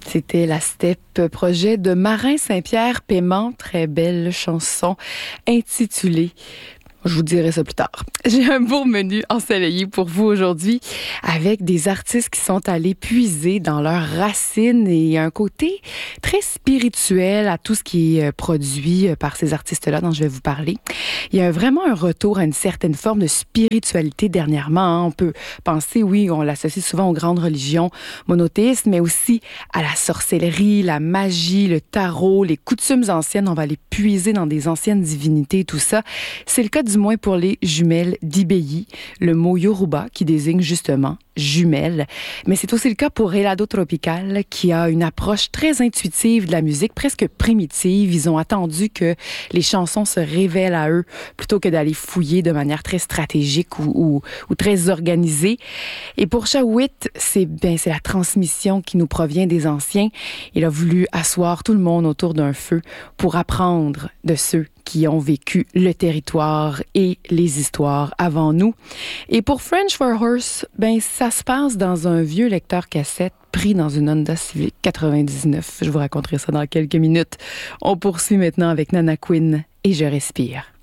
C'était la Steppe, projet de Marin Saint-Pierre Paiement. Très belle chanson intitulée. Je vous dirai ça plus tard. J'ai un beau menu ensoleillé pour vous aujourd'hui avec des artistes qui sont allés puiser dans leurs racines et un côté très spirituel à tout ce qui est produit par ces artistes-là dont je vais vous parler. Il y a vraiment un retour à une certaine forme de spiritualité dernièrement. On peut penser, oui, on l'associe souvent aux grandes religions monothéistes, mais aussi à la sorcellerie, la magie, le tarot, les coutumes anciennes. On va aller puiser dans des anciennes divinités, tout ça. C'est le cas du moins pour les jumelles d'Ibeyi, le mot Yoruba qui désigne justement jumelles. Mais c'est aussi le cas pour Helado Tropical qui a une approche très intuitive de la musique, presque primitive. Ils ont attendu que les chansons se révèlent à eux plutôt que d'aller fouiller de manière très stratégique ou très organisée. Et pour Shawit, c'est la transmission qui nous provient des anciens. Il a voulu asseoir tout le monde autour d'un feu pour apprendre de ceux qui ont vécu le territoire et les histoires avant nous. Et pour French for Horse, ça se passe dans un vieux lecteur cassette pris dans une Honda Civic 99. Je vous raconterai ça dans quelques minutes. On poursuit maintenant avec Nana Quinn et Je respire.